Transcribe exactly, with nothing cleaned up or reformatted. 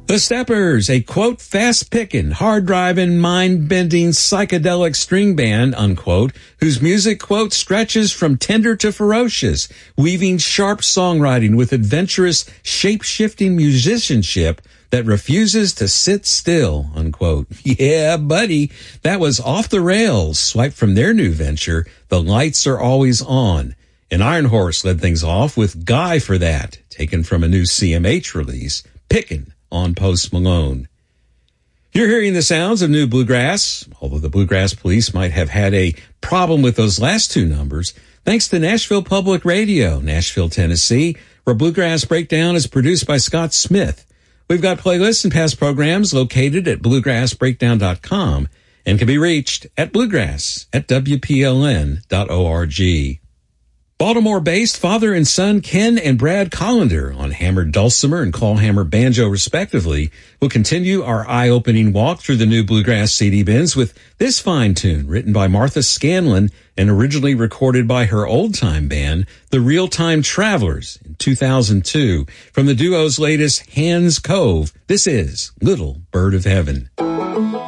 The Steppers, a, quote, fast-picking, hard-driving, mind-bending, psychedelic string band, unquote, whose music, quote, stretches from tender to ferocious, weaving sharp songwriting with adventurous, shape-shifting musicianship that refuses to sit still, unquote. Yeah, buddy, that was Off the Rails, swiped from their new venture, The Lights Are Always On. And Iron Horse led things off with Guy for That, taken from a new C M H release, Pickin' on Post Malone. You're hearing the sounds of New Bluegrass, although the Bluegrass Police might have had a problem with those last two numbers, thanks to Nashville Public Radio, Nashville, Tennessee, where Bluegrass Breakdown is produced by Scott Smith. We've got playlists and past programs located at bluegrass breakdown dot com and can be reached at bluegrass at w p l n dot org. Baltimore-based father and son Ken and Brad Collender on hammered dulcimer and clawhammer banjo respectively will continue our eye-opening walk through the new Bluegrass C D bins with this fine tune written by Martha Scanlon and originally recorded by her old-time band, the Real-Time Travelers, in two thousand two. From the duo's latest Hands Cove, this is Little Bird of Heaven.